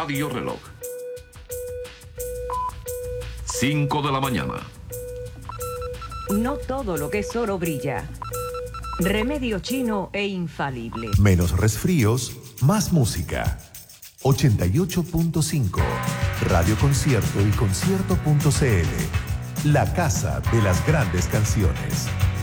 Radio Reloj. 5 de la mañana. No todo lo que es oro brilla. Remedio chino e infalible. Menos resfríos, más música. 88.5. Radio Concierto y concierto.cl. La casa de las grandes canciones.